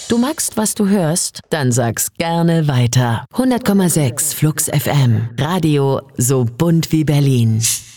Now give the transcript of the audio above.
Du magst, was du hörst? Dann sag's gerne weiter. 100,6 Flux FM. Radio so bunt wie Berlin.